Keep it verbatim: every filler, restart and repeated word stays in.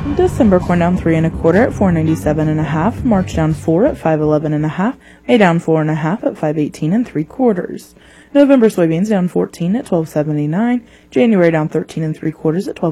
December corn down three and a quarter at four ninety-seven and a half. March down four at five eleven and a half. May down four and a half at five eighteen and three quarters. November soybeans down fourteen at twelve seventy-nine. January down thirteen and three quarters at twelve